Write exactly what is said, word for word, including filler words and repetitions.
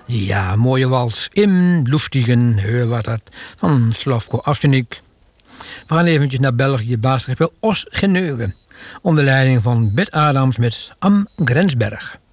Ja, mooie wals. Im Luftigen, hör wat dat, van Slavko Afsenik. We gaan eventjes naar België, basketbal Os Geneugen. Onder leiding van Bert Adams met Am Grensberg.